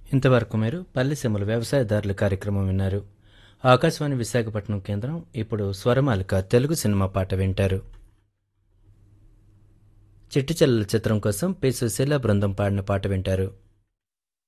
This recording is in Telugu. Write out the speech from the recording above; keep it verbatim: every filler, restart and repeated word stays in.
ఇంతవరకు మీరు పల్లెసీమల వ్యవసాయదారుల కార్యక్రమం విన్నారు. ఆకాశవాణి విశాఖపట్నం కేంద్రం ఇప్పుడు స్వరమాలిక తెలుగు సినిమా పాట వింటారు. చిట్టిచెల్లెల చిత్రం కోసం పి సుశీల బృందం పాడిన పాట వింటారు.